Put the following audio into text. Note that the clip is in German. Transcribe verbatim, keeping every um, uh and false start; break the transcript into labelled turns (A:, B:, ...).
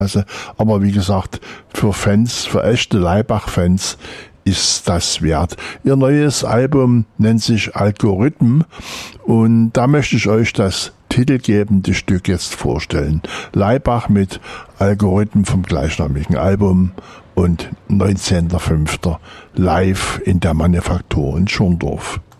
A: Also, aber wie gesagt, für Fans, für echte Laibach-Fans ist das wert. Ihr neues Album nennt sich Algorithm und da möchte ich euch das titelgebende Stück jetzt vorstellen. Laibach mit Algorithm vom gleichnamigen Album und neunzehnter fünfter live in der Manufaktur in Schorndorf.